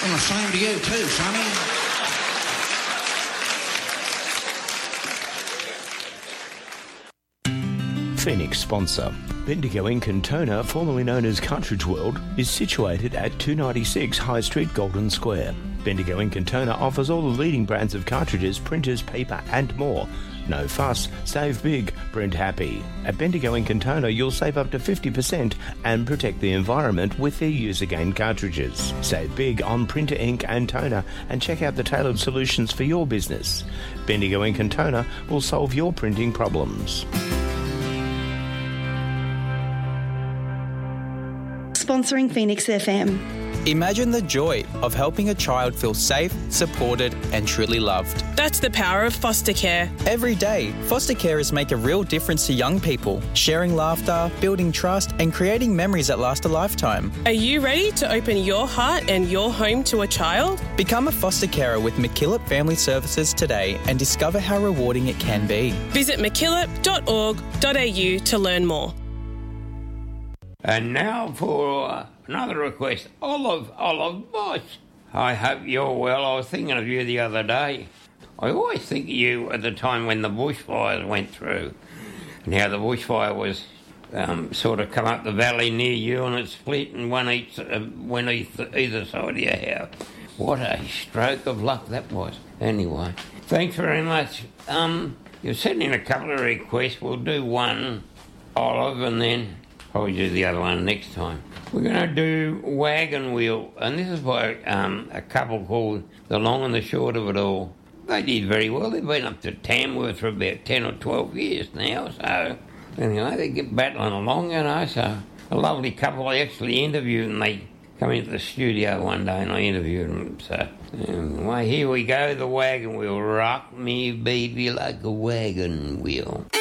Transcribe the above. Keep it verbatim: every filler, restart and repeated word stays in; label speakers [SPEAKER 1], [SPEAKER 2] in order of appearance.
[SPEAKER 1] Well, the same to you too, Sonny.
[SPEAKER 2] Phoenix sponsor. Bendigo Ink and Toner, formerly known as Cartridge World, is situated at two ninety-six High Street, Golden Square. Bendigo Ink and Toner offers all the leading brands of cartridges, printers, paper and more. No fuss, save big, print happy. At Bendigo Ink and Toner, you'll save up to fifty percent and protect the environment with their use-again cartridges. Save big on printer ink and toner and check out the tailored solutions for your business. Bendigo Ink and Toner will solve your printing problems.
[SPEAKER 3] Sponsoring Phoenix F M.
[SPEAKER 4] Imagine the joy of helping a child feel safe, supported and truly loved.
[SPEAKER 5] That's the power of foster care.
[SPEAKER 4] Every day, foster carers make a real difference to young people, sharing laughter, building trust and creating memories that last a lifetime.
[SPEAKER 5] Are you ready to open your heart and your home to a child?
[SPEAKER 4] Become a foster carer with MacKillop Family Services today and discover how rewarding it can be.
[SPEAKER 5] Visit mackillop dot org dot a u to learn more.
[SPEAKER 6] And now for uh, another request. Olive, Olive Boss. I hope you're well. I was thinking of you the other day. I always think of you at the time when the bushfires went through. And how the bushfire was um, sort of come up the valley near you and it split and one each, uh, went either, either side of your house. What a stroke of luck that was. Anyway, thanks very much. Um, you've sent in a couple of requests. We'll do one, Olive, and then probably do the other one next time. We're going to do Wagon Wheel, and this is by um, a couple called The Long and the Short of It All. They did very well. They've been up to Tamworth for about ten or twelve years now, so anyway, they get battling along, you know, so a lovely couple. I actually interviewed them. They come into the studio one day and I interviewed them, so anyway, here we go, The Wagon Wheel. Rock me, baby, like a wagon wheel.